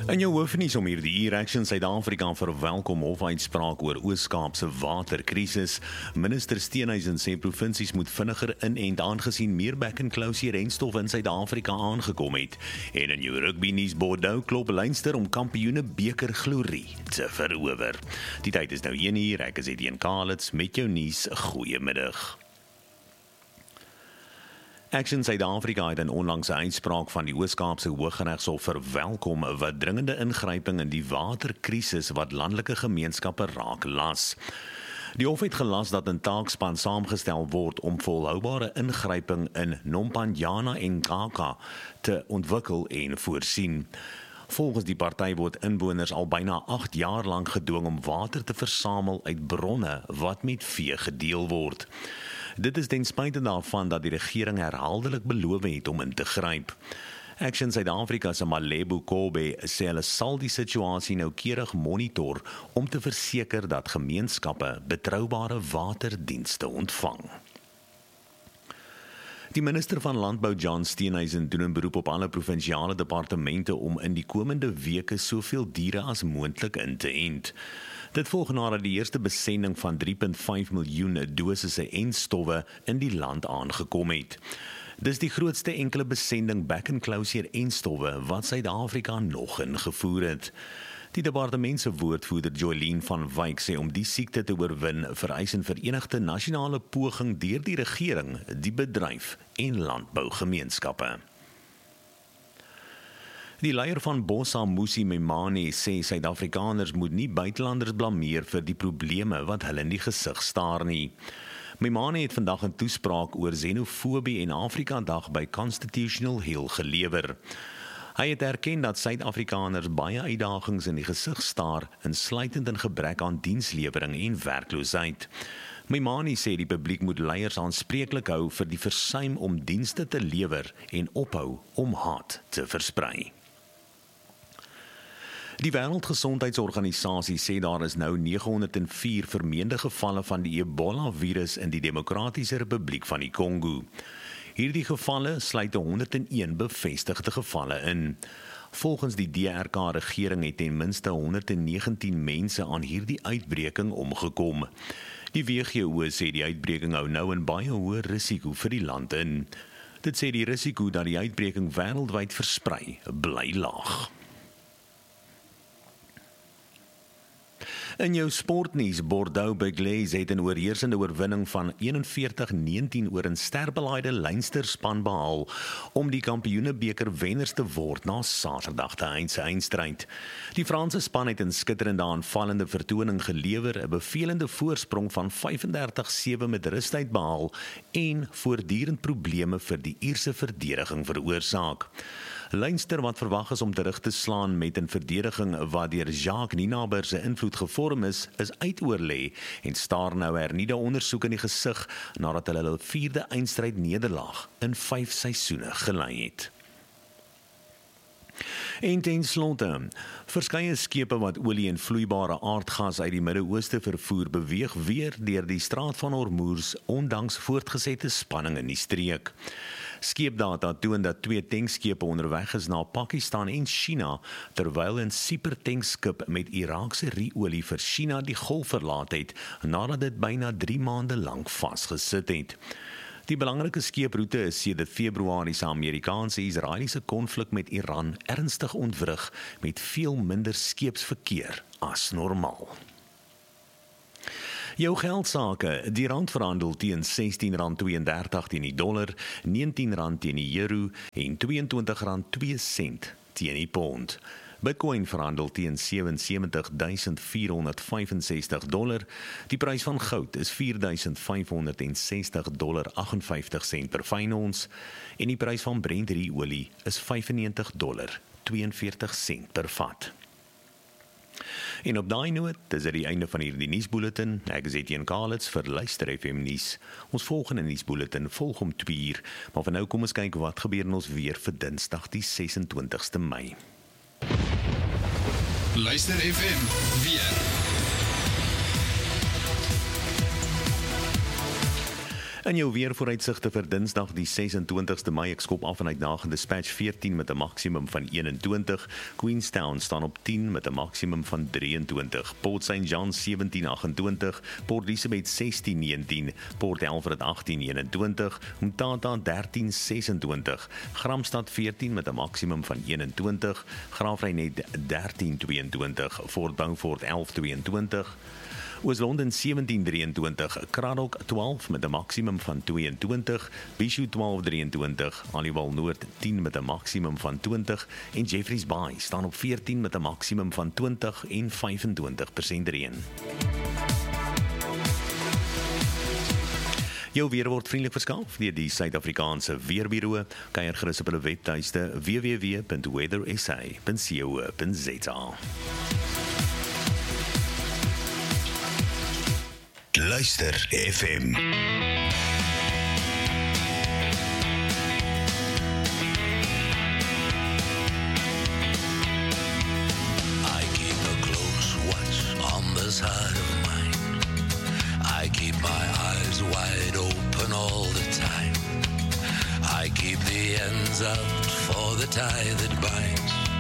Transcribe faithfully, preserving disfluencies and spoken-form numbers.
In jou hoofnuus om hierdie uur Action Suid-Afrika verwelkom hofuitspraak oor Oos-Kaapse waterkrisis. Minister Steenhuisen sê provinsies moet vinniger inent aangesien meer back-and-closure renstof in Suid-Afrika aangekom het. En in jou rugby nuus Bordeaux klop Leinster om kampioene beker glorie te verower. Die tyd is nou een uur, ek is Etienne Kalitz met jou nuus. Goeiemiddag. Action Suid-Afrika het 'n onlangse uitspraak van die Oos-Kaapse Hooggeregshof verwelkom wat dringende ingryping in die waterkrisis wat landelike gemeenskappe raak las. Die hof het gelas dat 'n taakspan saamgestel word om volhoubare ingryping in Nompanjana en Kaka te ontwikkel en voorsien. Volgens die party word inwoners al byna agt jaar lank gedwing om water te versamel uit bronne wat met vee gedeel word. Dit is ten spyte daarvan dat die regering herhaaldelik beloof het om in te gryp. Action Suid-Afrika se Malebu Kobe sê hulle sal die situasie noukeurig monitor om te verseker dat gemeenskappe betroubare waterdienste ontvang. Die minister van Landbou John Steenhuisen doen 'n beroep op alle provinsiale departemente om in die komende weke soveel diere as moontlik in te ent. Dit volg nadat die eerste besending van drie komma vyf miljoen dosisse entstowwe in die land aangekom het. Dis die grootste enkele besending back-and-closure entstowwe wat Suid-Afrika nog ingevoer het. Die departement se woordvoerder Joylene van Wyk sê om die siekte te oorwin vereis 'n verenigde nasionale poging deur die regering, die bedryf en landbougemeenskappe. Die leier van Bossa Musi Memane sê Suid-Afrikaners moet nie buitelanders blameer vir die probleme wat hulle in die gesig staar nie. Memane het vandag 'n toespraak oor xenofobie en Afrika Dag by Constitutional Hill gelewer. Hy het erken dat Suid-Afrikaners baie uitdagings in die gesig staar, insluitend in gebrek aan dienslewering en werkloosheid. Memane sê die publiek moet leiers aanspreeklik hou vir die versuim om dienste te lewer en ophou om haat te versprei. Die Wêreldgesondheidsorganisasie sê daar is nou negenhonderdvier vermeende gevalle van die Ebola-virus in die Demokratiese Republiek van die Kongo. Hierdie gevalle sluit honderdeen bevestigde gevalle in. Volgens die D R K-regering het ten minste honderdnegentien mense aan hierdie uitbreking omgekom. Die W G O sê die uitbreking hou nou in baie hoë risiko vir die land in. Dit sê die risiko dat die uitbreking wêreldwyd versprei bly laag. In jou sportnuus, Bordeaux Bègles het 'n oorheersende oorwinning van eenenveertig negentien oor 'n sterbelaaide Leinster span behaal om die kampioenebeker wenners te word na Saterdag se eindstryd. Die Franse span het 'n skitterende aanvallende vertoning gelewer, 'n bevelende voorsprong van vyfendertig sewe met rustyd behaal en voortdurend probleme vir die Ierse verdediging veroorsaak. Leinster, wat verwag is om terug te slaan met 'n verdediging wat deur Jacques Nienaber se invloed gevorm is, is uitoorlê en staar nou hernieude ondersoek in die gesig nadat hulle hul vierde eindstryd nederlaag in vyf seisoene gelei het. En ten slotte, verskeie skepe wat olie en vloeibare aardgas uit die Midde-Ooste vervoer beweeg weer deur die Straat van Hormuz ondanks voortgesette spanning in die streek. Skeepdata toon dat twee tankskepe onderweg is na Pakistan en China, terwyl 'n supertankskip met Iraakse ru-olie vir China die golf verlaat het, nadat dit byna drie maande lank vasgesit het. Die belangrike skeeproete is sedert Februarie se Amerikaanse-Israeliese konflik met Iran ernstig ontwrig met veel minder skeepsverkeer as normaal. Jou geldsake, die rand verhandel teen sestien rand tweeëndertig teen die dollar, negentien rand teen die euro en tweeëntwintig rand twee sent teen die pond. Bitcoin verhandel teen sewensewentigduisend vierhonderdvyfensestig dollar. Die prys van goud is vier duisend vyfhonderdsestig dollar agtenvyftig sent per fyn ons en die prys van Brent ru-olie is vyfennegentig dollar tweeënveertig sent per vat. En op daai noot, dis dit die einde van hierdie nuusbulletin. Ek is Etienne Kalitz vir Luister F M nuus. Ons volgende nuusbulletin volg om twee uur, maar vir nou kom ons kyk wat gebeur in ons weer vir Dinsdag die sesentwintigste Mei. Luister F M weer. In jou weervooruitsigte vir Dinsdag die ses en twintigste Mei, ek skop af vanuit Nagel Dispatch veertien met 'n maksimum van eenentwintig, Queenstown staan op tien met 'n maksimum van drieëntwintig, Port Saint John sewentien agt-en-twintig, Port Elizabeth sestien negentien, Port Alfred achttien eenentwintig, Mthatha dertien sesentwintig, Gramstad veertien met 'n maksimum van eenentwintig, Graafrenet dertien tweeëntwintig, Fort Beaufort elf tweeëntwintig, Oos-London sewentien drieëntwintig, Cradock twaalf met 'n maksimum van tweeëntwintig, Bishu twaalf drieëntwintig, Aliwal Noord tien met 'n maksimum van twintig en Jeffreys Bay staan op veertien met 'n maksimum van twintig en vyfentwintig persent reën. Jou weer word vriendelik verskaf deur die Suid-Afrikaanse Weerbureau. Kyk gerus op hulle webtuiste w w w punt weather s a punt co punt z a. Luister F M. I keep a close watch on this heart of mine. I keep my eyes wide open all the time. I keep the ends out for the tie that binds.